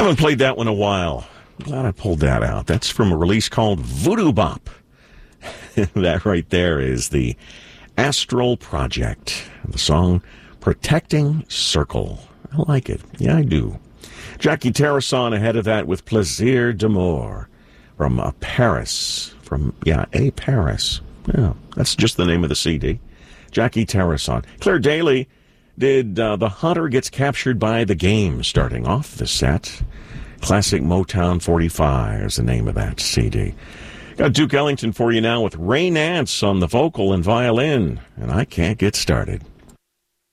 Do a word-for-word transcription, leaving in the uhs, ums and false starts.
Haven't played that one in a while. Glad I pulled that out. That's from a release called Voodoo Bop. That right there is the Astral Project. The song Protecting Circle. I like it. Yeah, I do. Jackie Terrason ahead of that with Plaisir d'Amour from uh, Paris. From, yeah, A Paris. Yeah, that's just the name of the C D. Jackie Terrason. Claire Daly did uh, The Hunter Gets Captured by the Game starting off the set. Classic Motown forty-five is the name of that C D. Got Duke Ellington for you now with Ray Nance on the vocal and violin, and I Can't Get Started.